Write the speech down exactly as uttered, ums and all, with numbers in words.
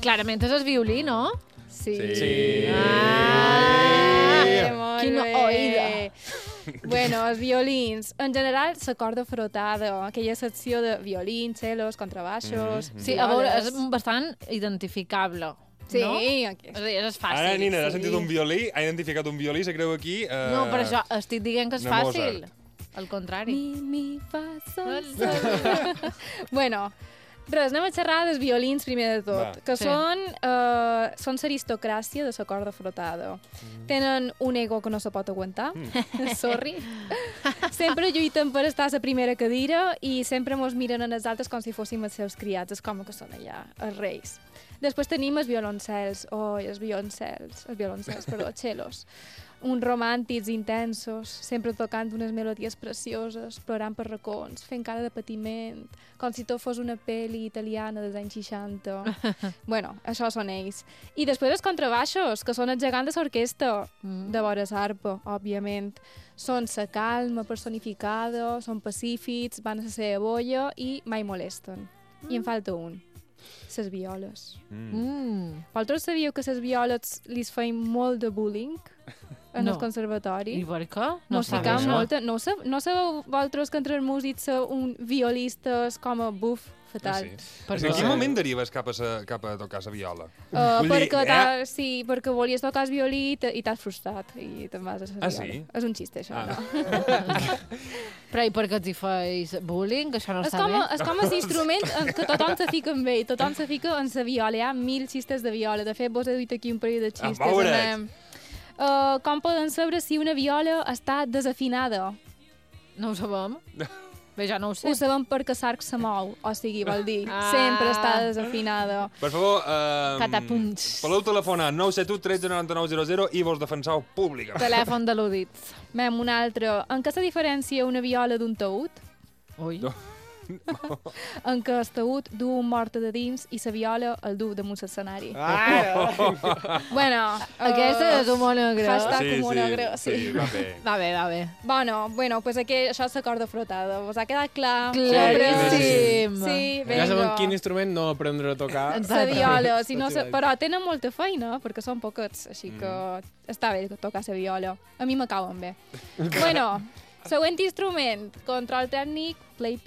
clarament és el violí, no? Sí. Sí. Ah, Quina oïda. Bueno, els violins. En general, la corda frotada, aquella secció de violins, cellos, contrabaixos... Mm-hmm. Sí, a veure, és bastant identificable. Sí, no? aquí. És a dir, és fàcil. Ara, Nina, ha sí. sentit un violí, ha identificat un violí, se creu aquí... Eh... No, per això estic dient que és de fàcil. Mozart. Al contrari. Mi, mi, fa, sol, sol. Bueno, res, anem a xerrar dels violins primer de tot, Va. que Sí. són, uh, són l'aristocràcia de la corda frotada. Mm. Tenen un ego que no se pot aguantar, mm. sorry. Sempre lluiten per estar a la primera cadira i sempre mos miren a nosaltres com si fóssim els seus criats, és com que són allà, els reis. Després tenim els violoncels, oh, els violoncels, els violoncels, perdó, cellos. Uns romàntics intensos, sempre tocant unes melodies precioses, plorant per racons, fent cara de patiment, com si tot fos una pel·li italiana dels anys seixanta. Bueno, això són ells. I després els contrabaixos, que són els gegants de l'orquestra, Mm. de vores arpa, òbviament. Són la calma personificada, són pacífics, van a la seva bolla i mai molesten. I en falta un. Les violes. Mm. Mm. Vosaltres sabíeu que les violes li feien molt de bullying en No. el conservatori? I per què? No sabia ficaven això. molta... No, sab no sabeu vosaltres que entre els músics sou un violistes com a buf Ah, fatal? sí. Per En què? quin moment derives cap a, sa, cap a tocar la viola? Uh, Vull dir, perquè, eh? t'ha- sí, perquè volies tocar el violí i te- i t'has frustrat i te'n vas a la Ah, viola. sí? És un xiste, això, Ah. no? Però i per què t'hi feis bullying? Que això no És està com, bé? és com un instrument en què tothom se fica amb ell, tothom se fica en la viola. Hi ha mil xistes de viola. De fet, vos he dit aquí un parell de xistes. Ah, veure't. Anem. Uh, com poden saber si una viola està desafinada? No ho sabem. Bé, ja no ho sé. Ho sabem perquè l'arc se mou, o sigui, vol dir, Ah. sempre està desafinada. Per favor, eh, Catapunts. podeu telefonar nou set u tretze noranta nou zero zero i vos defenseu públicament. Telèfon de l'Udit. Mem, un altre. En què se diferencia una viola d'un taüt? Ui. No. En què el taüt du un mort de dins i la viola el du damunt l'escenari. Ah. Bueno, Aquesta eh, és humor negre. hashtag humor negre, sí. sí, va bé. Va bé, va bé. Bueno, bueno, pues aquí, això és la corda frotada. Us ha quedat clar? Claríssim. Sí, Ja sabem vinga. quin instrument no aprendre a tocar. La viola, si no, Tot se... i però tenen molta feina, perquè són poquets, així que està bé tocar la viola. A mi m'acaben bé. Bueno, següent instrument, control tècnic, play,